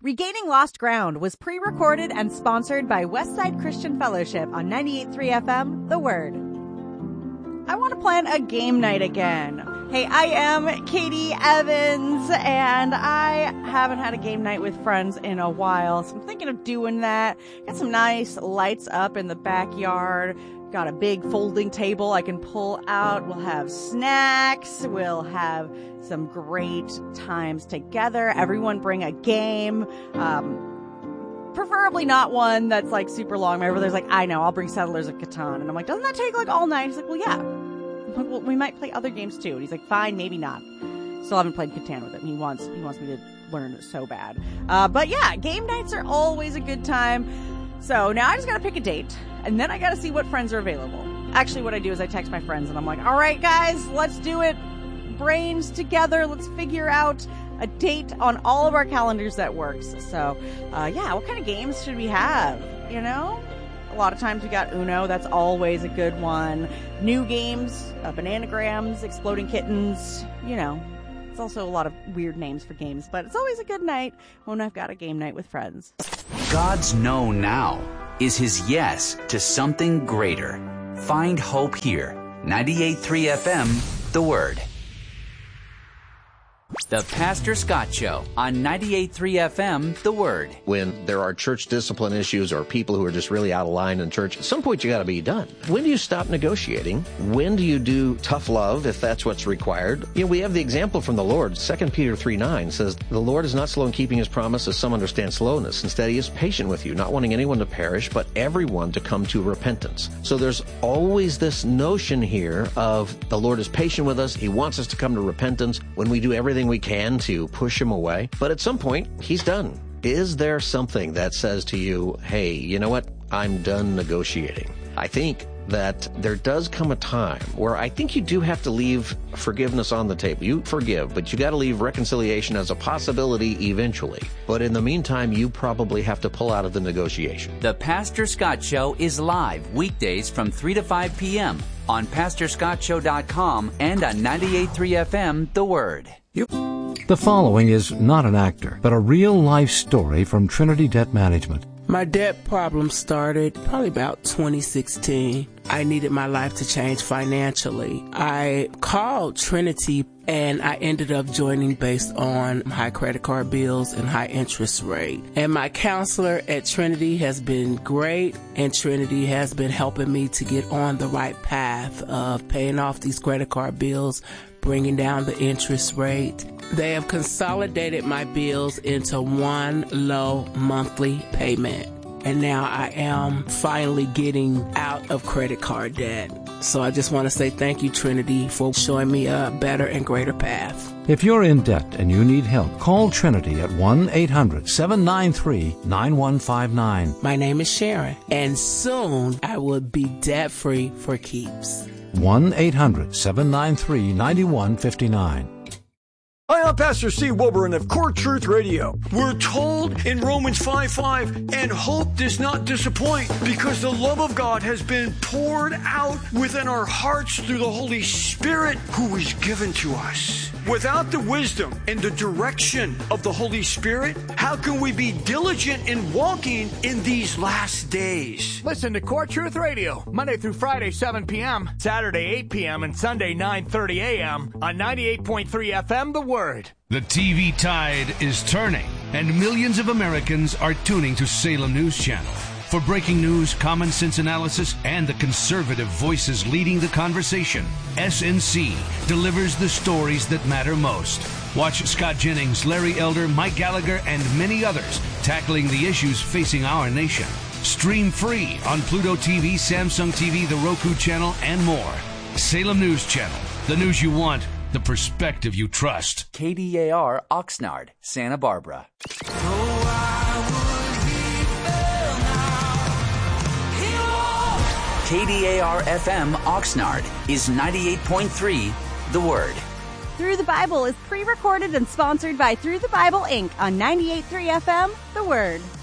Regaining Lost Ground was pre-recorded and sponsored by Westside Christian Fellowship on 98.3 FM, The Word. I want to plan a game night again. Hey, I am Katie Evans, and I haven't had a game night with friends in a while, so I'm thinking of doing that. Got some nice lights up in the backyard. Got a big folding table I can pull out. We'll have snacks. We'll have some great times together. Everyone bring a game. Preferably not one that's like super long. My brother's like, I know, I'll bring Settlers of Catan. And I'm like, doesn't that take like all night? He's like, well, yeah. I'm like, well, we might play other games too. And he's like, fine, maybe not. Still haven't played Catan with him. He wants me to learn it so bad. But yeah, game nights are always a good time. So now I just gotta pick a date. And then I gotta see what friends are available. Actually, what I do is I text my friends and I'm like, all right, guys, let's do it. Brains together. Let's figure out a date on all of our calendars that works. So, yeah, what kind of games should we have? You know, a lot of times we got Uno. That's always a good one. New games, Bananagrams, Exploding Kittens. You know, it's also a lot of weird names for games, but it's always a good night when I've got a game night with friends. God's no now is his yes to something greater. Find hope here. 98.3 FM, The Word. The Pastor Scott Show on 98.3 FM, The Word. When there are church discipline issues or people who are just really out of line in church, at some point you got to be done. When do you stop negotiating? When do you do tough love if that's what's required? You know, we have the example from the Lord. 2 Peter 3:9 says, the Lord is not slow in keeping his promise, as some understand slowness. Instead, he is patient with you, not wanting anyone to perish, but everyone to come to repentance. So there's always this notion here of the Lord is patient with us. He wants us to come to repentance when we do everything we can to push him away. But at some point, he's done. Is there something that says to you, hey, you know what? I'm done negotiating. I think that there does come a time where I think you do have to leave forgiveness on the table. You forgive, but you got to leave reconciliation as a possibility eventually. But in the meantime, you probably have to pull out of the negotiation. The Pastor Scott Show is live weekdays from 3 to 5 p.m. on PastorScottShow.com and on 98.3 FM, The Word. The following is not an actor, but a real-life story from Trinity Debt Management. My debt problem started probably about 2016. I needed my life to change financially. I called Trinity and I ended up joining based on high credit card bills and high interest rate. And my counselor at Trinity has been great, and Trinity has been helping me to get on the right path of paying off these credit card bills, bringing down the interest rate. They have consolidated my bills into one low monthly payment. And now I am finally getting out of credit card debt. So I just want to say thank you, Trinity, for showing me a better and greater path. If you're in debt and you need help, call Trinity at 1-800-793-9159. My name is Sharon, and soon I will be debt-free for keeps. 1-800-793-9159. Hi, I'm Pastor Steve Wilburn of Core Truth Radio. We're told in Romans 5:5, and hope does not disappoint because the love of God has been poured out within our hearts through the Holy Spirit who is given to us. Without the wisdom and the direction of the Holy Spirit, how can we be diligent in walking in these last days? Listen to Core Truth Radio, Monday through Friday, 7 p.m., Saturday, 8 p.m., and Sunday, 9:30 a.m. on 98.3 FM, The Word. The TV tide is turning, and millions of Americans are tuning to Salem News Channel. For breaking news, common sense analysis, and the conservative voices leading the conversation, SNC delivers the stories that matter most. Watch Scott Jennings, Larry Elder, Mike Gallagher, and many others tackling the issues facing our nation. Stream free on Pluto TV, Samsung TV, the Roku channel, and more. Salem News Channel, the news you want, the perspective you trust. KDAR Oxnard, Santa Barbara. KDAR FM Oxnard is 98.3 The Word. Through the Bible is pre-recorded and sponsored by Through the Bible Inc. on 98.3 FM, The Word.